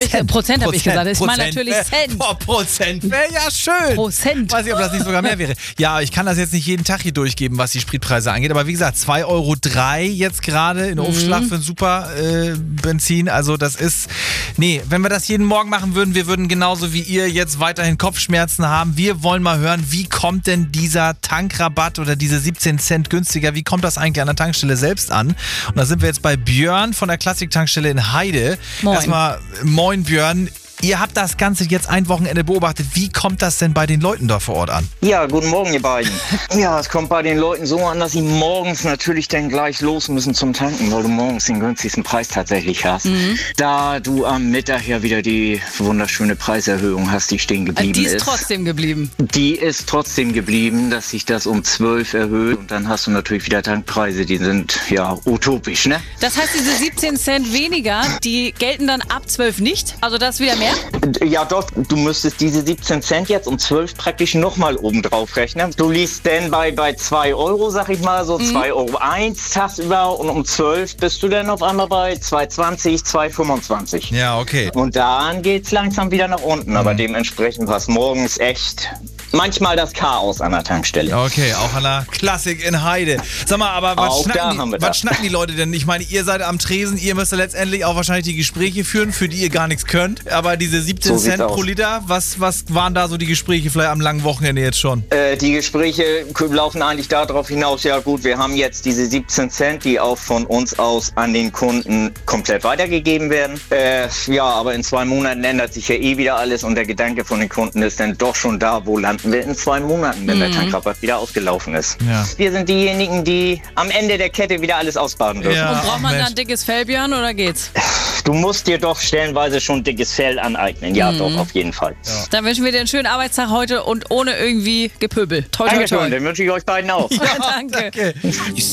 Prozent habe ich gesagt. Das ist mal natürlich Cent. Prozent wäre ja schön. Prozent. Weiß nicht, ob das nicht sogar mehr wäre. Ja, ich kann das jetzt nicht jeden Tag hier durchgeben, was die Spritpreise angeht. Aber wie gesagt, 2,03 Euro jetzt gerade in Aufschlag für ein super Benzin. Also das ist... Nee, wenn wir das jeden Morgen machen würden, wir würden genauso wie ihr jetzt weiterhin Kopfschmerzen haben. Wir wollen mal hören, wie kommt denn dieser Tankrabatt oder diese 17 Cent günstiger, wie kommt das eigentlich an der Tankstelle selbst an? Und da sind wir jetzt bei Björn von der Klassik-Tankstelle in Heide. Moin. Erstmal, moin Björn. Ihr habt das Ganze jetzt ein Wochenende beobachtet. Wie kommt das denn bei den Leuten da vor Ort an? Ja, guten Morgen, ihr beiden. Ja, es kommt bei den Leuten so an, dass sie morgens natürlich dann gleich los müssen zum Tanken, weil du morgens den günstigsten Preis tatsächlich hast. Da du am Mittag ja wieder die wunderschöne Preiserhöhung hast, die stehen geblieben Die ist trotzdem geblieben. Die ist trotzdem geblieben, dass sich das um 12 erhöht. Und dann hast du natürlich wieder Tankpreise, die sind ja utopisch, ne? Das heißt, diese 17 Cent weniger, die gelten dann ab 12 nicht? Also das ist wieder mehr? Ja doch, du müsstest diese 17 Cent jetzt um 12 praktisch nochmal oben drauf rechnen. Du liegst dann bei 2 Euro, sag ich mal, so 2,01 Euro tagsüber und um 12 bist du dann auf einmal bei 2,20, 2,25. Ja, okay. Und dann geht's langsam wieder nach unten, aber dementsprechend war es morgens echt manchmal das Chaos an der Tankstelle. Okay, auch an der Klassik in Heide. Sag mal, aber was schnacken die Leute denn? Ich meine, ihr seid am Tresen, ihr müsst ja letztendlich auch wahrscheinlich die Gespräche führen, für die ihr gar nichts könnt. Aber diese 17 Cent pro Liter, was waren da so die Gespräche vielleicht am langen Wochenende jetzt schon? Die Gespräche laufen eigentlich darauf hinaus, ja gut, wir haben jetzt diese 17 Cent, die auch von uns aus an den Kunden komplett weitergegeben werden. Ja, aber in 2 Monaten ändert sich ja eh wieder alles und der Gedanke von den Kunden ist dann doch schon da, wo landen wir in 2 Monaten, wenn der Tankrabatt wieder ausgelaufen ist. Ja. Wir sind diejenigen, die am Ende der Kette wieder alles ausbaden dürfen. Ja, und braucht man da ein dickes Fell, Björn, oder geht's? Du musst dir doch stellenweise schon dickes Fell aneignen. Ja, doch, auf jeden Fall. Ja. Dann wünschen wir dir einen schönen Arbeitstag heute und ohne irgendwie Gepöbel. Toi, toi, toi. Dankeschön, den wünsche ich euch beiden auch. Ja, danke.